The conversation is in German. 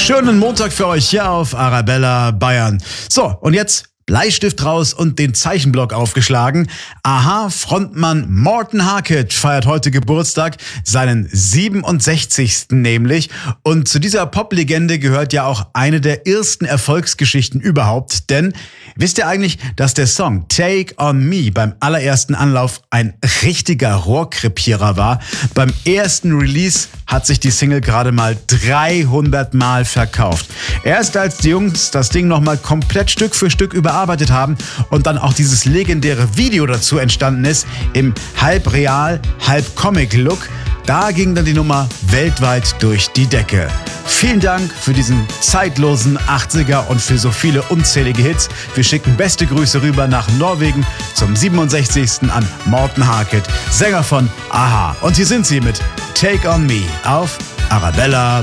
Schönen Montag für euch hier auf Arabella Bayern. So, und jetzt Bleistift raus und den Zeichenblock aufgeschlagen. Aha, Frontmann Morten Harket feiert heute Geburtstag, seinen 67. nämlich. Und zu dieser Poplegende gehört ja auch eine der ersten Erfolgsgeschichten überhaupt. Denn wisst ihr eigentlich, dass der Song Take On Me beim allerersten Anlauf ein richtiger Rohrkrepierer war? Beim ersten Release hat sich die Single gerade mal 300 Mal verkauft. Erst als die Jungs das Ding nochmal komplett Stück für Stück überarbeitet haben und dann auch dieses legendäre Video dazu entstanden ist, im halb real, halb Comic-Look, da ging dann die Nummer weltweit durch die Decke. Vielen Dank für diesen zeitlosen 80er und für so viele unzählige Hits. Wir schicken beste Grüße rüber nach Norwegen zum 67. an Morten Harket, Sänger von Aha. Und hier sind sie mit Take On Me auf Arabella